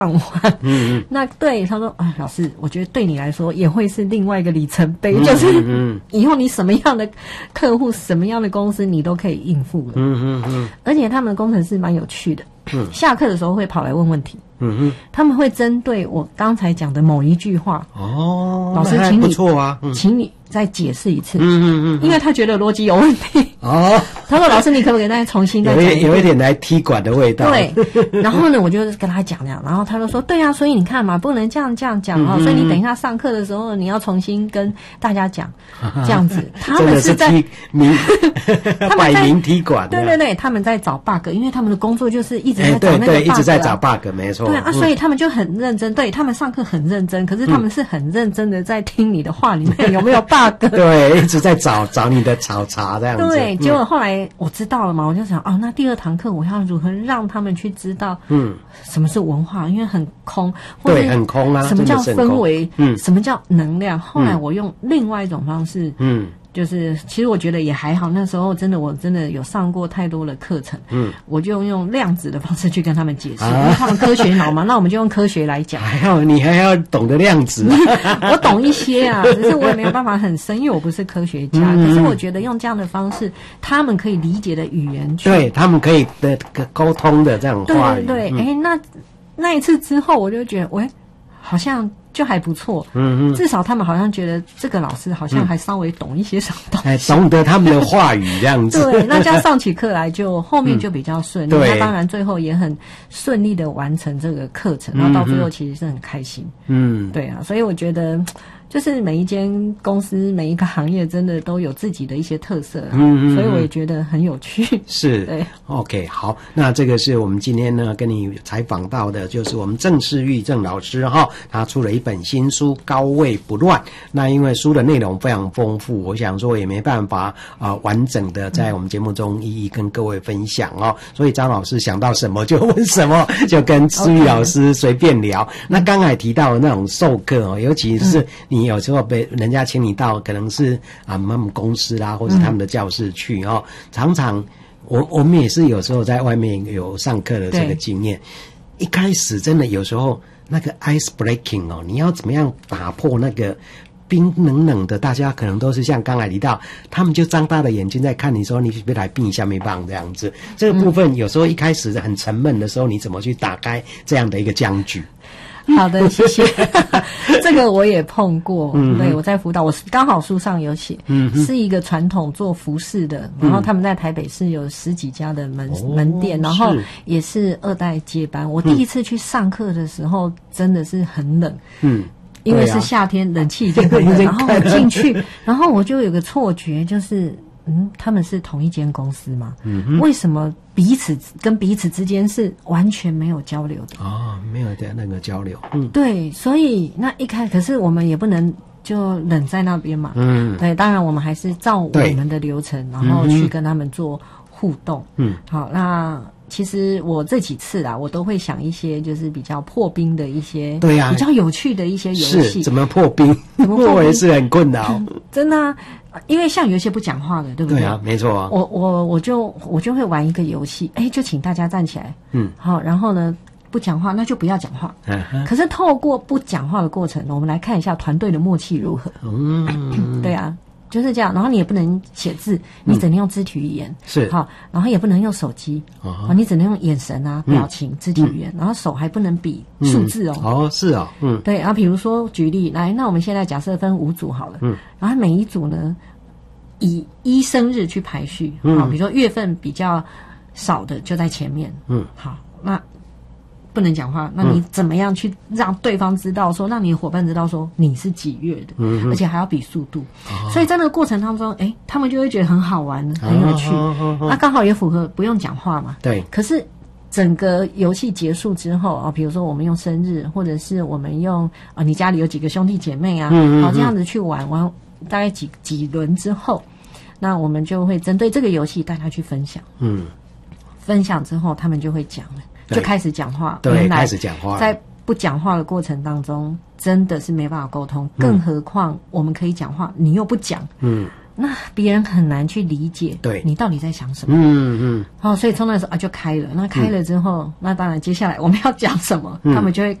那对他说老师，我觉得对你来说也会是另外一个里程碑，就是以后你什么样的客户、什么样的公司，你都可以应付了。而且他们的工程师蛮有趣的，下课的时候会跑来问问题。他们会针对我刚才讲的某一句话，老师，请你不错啊，请你再解释一次。因为他觉得逻辑有问题。他说老师，你可不可以再重新再讲？ 有一点来踢馆的味道。 对。然后呢，我就跟他讲，然后他就说，对啊，所以你看嘛，不能这样讲所以你等一下上课的时候，你要重新跟大家讲，这样子。他们是在摆明踢馆。 对，他们在找 bug， 因为他们的工作就是一直在找那个 bug， 一直在找 bug， 没错。 对所以他们就很认真，对他们上课很认真，可是他们是很认真的在听你的话里面有没有 bug。 对，一直在找你的考察这样子。 对，结果后来我知道了嘛，我就想那第二堂课我要如何让他们去知道什么是文化，因为很空， 对，很空啊。 什么叫氛围？什么叫能量？后来我用另外一种方式，就是其实我觉得也还好，那时候我真的有上过太多的课程，我就用量子的方式去跟他们解释，因为他们科学脑嘛，那我们就用科学来讲。 你还要懂得量子。 我懂一些啊，只是我也没有办法很深，因为我不是科学家。可是我觉得用这样的方式，他们可以理解的语言去， 对他们可以的沟通的这样话语。 对，那一次之后，我就觉得，好像就还不错。至少他们好像觉得这个老师好像还稍微懂一些什么东西， 懂得他们的话语这样子。 对，那这样上起课来就后面就比较顺利。他当然最后也很顺利的完成这个课程，然后到最后其实是很开心。对啊，所以我觉得就是每一间公司每一个行业真的都有自己的一些特色所以我也觉得很有趣。 是， 对 ，OK， 好，那这个是我们今天呢跟你采访到的，就是我们郑世玉郑老师他出了一本新书《高位不乱》。那因为书的内容非常丰富，我想说也没办法完整的在我们节目中一一跟各位分享所以张老师想到什么就问什么，就跟世玉老师随便聊。那刚才提到的那种授课尤其是你有时候被人家请你到可能是他们公司啦或者他们的教室去常常我们也是有时候在外面有上课的这个经验，一开始真的有时候那个 ice breaking 你要怎么样打破那个冰冷冷的，大家可能都是像刚才提到，他们就张大的眼睛在看你说你别来冰一下没棒这样子。这个部分有时候一开始很沉闷的时候，你怎么去打开这样的一个僵局？ 好的，谢谢。这个我也碰过，对，我在辅导，我刚好书上有写，是一个传统做服饰的，然后他们在台北市有10几家的门店，然后也是2代接班。我第一次去上课的时候，真的是很冷，因为是夏天，冷气已经很冷，然后我进去，然后我就有个错觉，就是他们是同一间公司吗？为什么彼此跟彼此之间是完全没有交流的？ 没有的那个交流。 对，所以那一开始，可是我们也不能就冷在那边嘛。对，当然我们还是照我们的流程，然后去跟他们做互动。好，那其实我这几次我都会想一些就是比较破冰的一些，比较有趣的一些游戏。 是怎么破冰？我也是很困扰。 真的因为像有一些不讲话的，对不对？ 对啊，没错我就会玩一个游戏，就请大家站起来。好，然后呢不讲话，那就不要讲话。可是透过不讲话的过程，我们来看一下团队的默契如何。对啊。就是这样，然后你也不能写字，你只能用肢体语言， 是好，然后也不能用手机，你只能用眼神表情、肢体语言，然后手还不能比数字是对，然后比如说举例来，那我们现在假设分5组好了，然后每一组呢以1生日去排序，好，比如说月份比较少的就在前面，好，那不能讲话，那你怎么样去让对方知道说，让你的伙伴知道说你是几月的，而且还要比速度，所以在那个过程当中，他们就会觉得很好玩，很有趣，那刚好也符合不用讲话嘛。对。可是整个游戏结束之后比如说我们用生日，或者是我们用你家里有几个兄弟姐妹这样子去玩大概几轮之后，那我们就会针对这个游戏带他去分享，分享之后他们就会讲了。就开始讲话， 对，开始讲话。 在不讲话的过程当中，真的是没办法沟通，更何况我们可以讲话，你又不讲， 那别人很难去理解对你到底在想什么。所以从那时候就开了。那开了之后，那当然接下来我们要讲什么，他们就会